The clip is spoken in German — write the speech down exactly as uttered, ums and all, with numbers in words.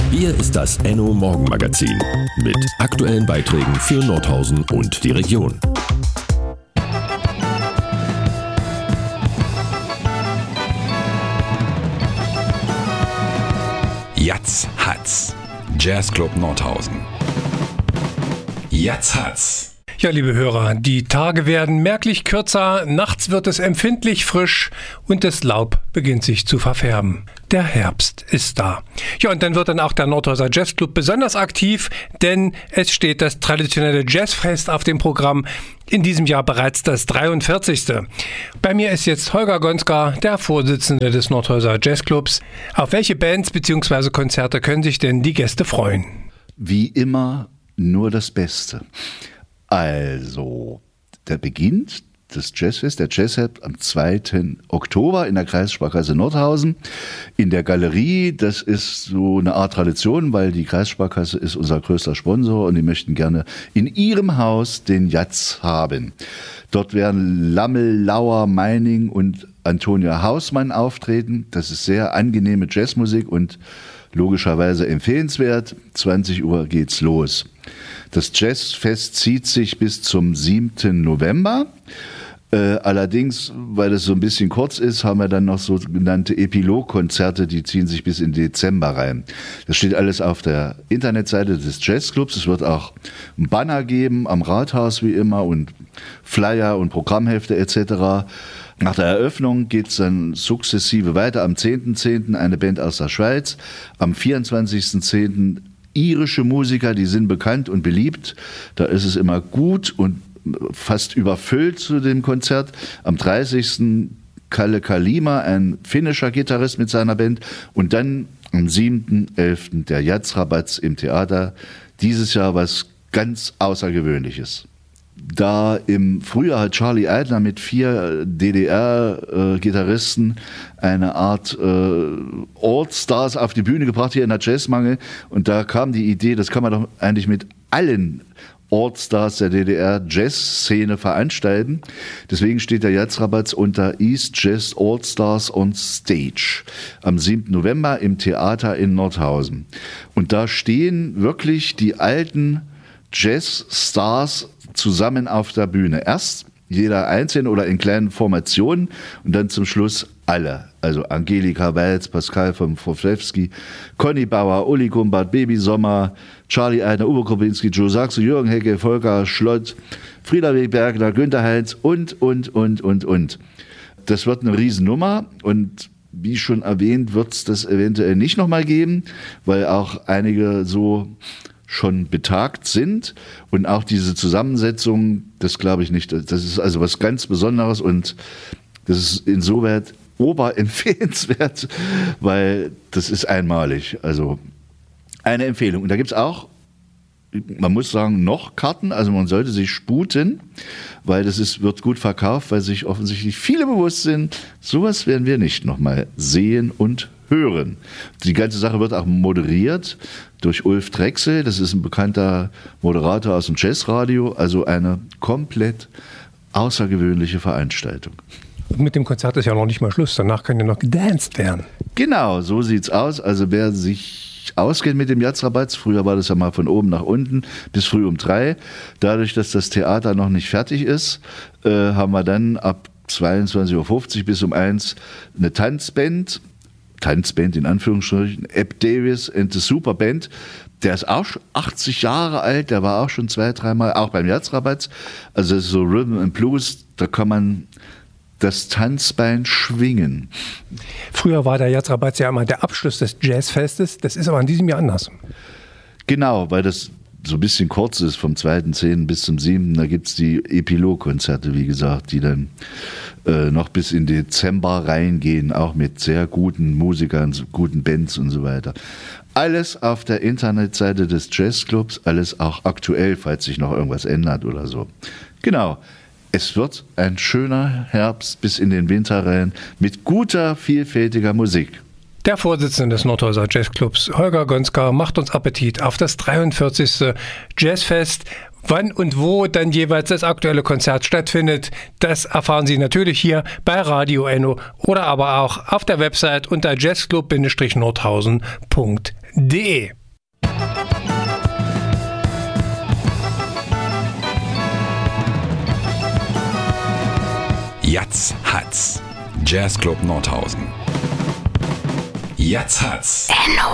Hier ist das Enno Morgenmagazin mit aktuellen Beiträgen für Nordhausen und die Region. Jatz hat's. Jazzclub Nordhausen. Jatz hat's. Ja, liebe Hörer, die Tage werden merklich kürzer, nachts wird es empfindlich frisch und das Laub beginnt sich zu verfärben. Der Herbst ist da. Ja, und dann wird dann auch der Nordhauser Jazzclub besonders aktiv, denn es steht das traditionelle Jazzfest auf dem Programm. In diesem Jahr bereits das dreiundvierzigste. Bei mir ist jetzt Holger Gonska, der Vorsitzende des Nordhauser Jazzclubs. Auf welche Bands bzw. Konzerte können sich denn die Gäste freuen? Wie immer nur das Beste. Also, der beginnt das Jazzfest, der Jazzfest am zweiten Oktober in der Kreissparkasse Nordhausen in der Galerie. Das ist so eine Art Tradition, weil die Kreissparkasse ist unser größter Sponsor und die möchten gerne in ihrem Haus den Jatz haben. Dort werden Lammel, Lauer, Meining und Antonia Hausmann auftreten. Das ist sehr angenehme Jazzmusik und logischerweise empfehlenswert. zwanzig Uhr geht's los. Das Jazzfest zieht sich bis zum siebten November. Äh, allerdings, weil es so ein bisschen kurz ist, haben wir dann noch sogenannte Epilogkonzerte, die ziehen sich bis in Dezember rein. Das steht alles auf der Internetseite des Jazzclubs. Es wird auch ein Banner geben am Rathaus wie immer und Flyer und Programmhefte et cetera. Nach der Eröffnung geht es dann sukzessive weiter. Am zehnten zehnten eine Band aus der Schweiz, am vierundzwanzigsten zehnten irische Musiker, die sind bekannt und beliebt. Da ist es immer gut und fast überfüllt zu dem Konzert. Am dreißigsten Kalle Kalima, ein finnischer Gitarrist mit seiner Band. Und dann am siebten elften der Jazzrabatz im Theater. Dieses Jahr was ganz Außergewöhnliches. Da im Frühjahr hat Charlie Eidner mit vier D D R-Gitarristen äh, eine Art äh, All-Stars auf die Bühne gebracht hier in der Jazzmangel. Und da kam die Idee, das kann man doch eigentlich mit allen All-Stars der D D R-Jazz-Szene veranstalten. Deswegen steht der Jazzrabatz unter East Jazz All-Stars on Stage am siebten November im Theater in Nordhausen. Und da stehen wirklich die alten Jazz-Stars zusammen auf der Bühne. Erst jeder einzeln oder in kleinen Formationen und dann zum Schluss alle. Also Angelika Walz, Pascal von Wrocławski, Conny Bauer, Uli Gumbart, Baby Sommer, Charlie Eidner, Uwe Kropinski, Joe Saxo, Jürgen Hecke, Volker Schlott, Frieda W. Bergner, Günter Heinz und, und, und, und, und. Das wird eine Riesennummer und wie schon erwähnt, wird es das eventuell nicht nochmal geben, weil auch einige so schon betagt sind und auch diese Zusammensetzung, das glaube ich nicht, das ist also was ganz Besonderes und das ist insoweit oberempfehlenswert, weil das ist einmalig, also eine Empfehlung. Und da gibt es auch, man muss sagen, noch Karten, also man sollte sich sputen, weil das ist, wird gut verkauft, weil sich offensichtlich viele bewusst sind, sowas werden wir nicht nochmal sehen und hören. Die ganze Sache wird auch moderiert durch Ulf Drechsel, das ist ein bekannter Moderator aus dem Jazzradio, also eine komplett außergewöhnliche Veranstaltung. Und mit dem Konzert ist ja noch nicht mal Schluss, danach kann ja noch gedanced werden. Genau, so sieht's aus. Also wer sich auskennt mit dem Jazzrabatz, früher war das ja mal von oben nach unten bis früh um drei. Dadurch, dass das Theater noch nicht fertig ist, äh, haben wir dann ab zweiundzwanzig Uhr fünfzig bis um eins eine Tanzband, Tanzband in Anführungsstrichen, Eb Davis and the Superband. Der ist auch schon achtzig Jahre alt, der war auch schon zwei, dreimal, auch beim Jazzrabatz. Also das ist so Rhythm and Blues, da kann man das Tanzbein schwingen. Früher war der Jazzrabatz ja immer der Abschluss des Jazzfestes, das ist aber in diesem Jahr anders. Genau, weil das so ein bisschen kurz ist, vom zweiten zehnten bis zum siebten Da gibt es die Epilogkonzerte, wie gesagt, die dann äh, noch bis in Dezember reingehen, auch mit sehr guten Musikern, guten Bands und so weiter. Alles auf der Internetseite des Jazzclubs, alles auch aktuell, falls sich noch irgendwas ändert oder so. Genau. Es wird ein schöner Herbst bis in den Winter rein mit guter, vielfältiger Musik. Der Vorsitzende des Nordhauser Jazzclubs, Holger Gonska, macht uns Appetit auf das dreiundvierzigste Jazzfest. Wann und wo dann jeweils das aktuelle Konzert stattfindet, das erfahren Sie natürlich hier bei Radio Enno oder aber auch auf der Website unter jazzclub Bindestrich nordhausen punkt de. Jatz hat's. Jazzclub Nordhausen. Jatz hat's.